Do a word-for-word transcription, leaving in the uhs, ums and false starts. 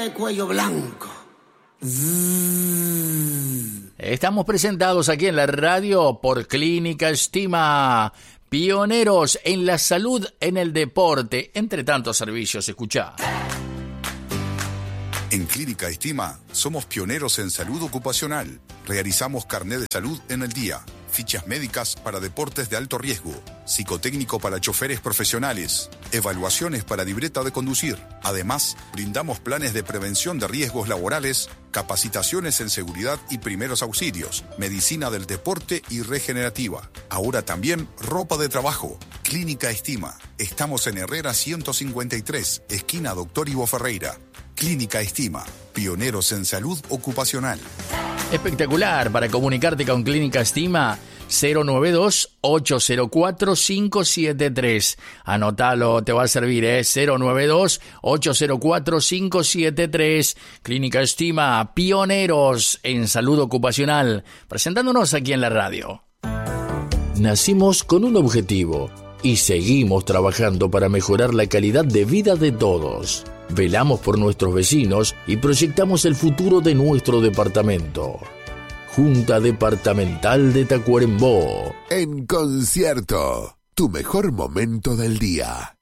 de cuello blanco. Estamos presentados aquí en la radio por Clínica Estima, pioneros en la salud, en el deporte, entre tantos servicios. Escuchá. En Clínica Estima somos pioneros en salud ocupacional. Realizamos carnet de salud en el día, fichas médicas para deportes de alto riesgo, psicotécnico para choferes profesionales, evaluaciones para libreta de conducir. Además, brindamos planes de prevención de riesgos laborales, capacitaciones en seguridad y primeros auxilios, medicina del deporte y regenerativa. Ahora también ropa de trabajo. Clínica Estima. Estamos en Herrera ciento cincuenta y tres, esquina Doctor Ivo Ferreira. Clínica Estima, pioneros en salud ocupacional. Espectacular. Para comunicarte con Clínica Estima, cero nueve dos, ocho cero cuatro, cinco siete tres. Anótalo, te va a servir, ¿eh? cero nueve dos, ocho cero cuatro, cinco siete tres. Clínica Estima, pioneros en salud ocupacional. Presentándonos aquí en la radio. Nacimos con un objetivo y seguimos trabajando para mejorar la calidad de vida de todos. Velamos por nuestros vecinos y proyectamos el futuro de nuestro departamento. Junta Departamental de Tacuarembó. En concierto, tu mejor momento del día.